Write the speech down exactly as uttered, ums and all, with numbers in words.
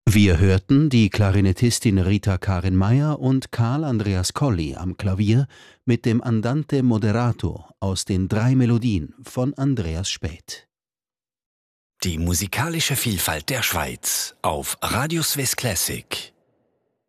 Wir hörten die Klarinettistin Rita Karin Meyer und Karl Andreas Colli am Klavier mit dem Andante Moderato aus den drei Melodien von Andreas Späth. Die musikalische Vielfalt der Schweiz auf Radio Swiss Classic.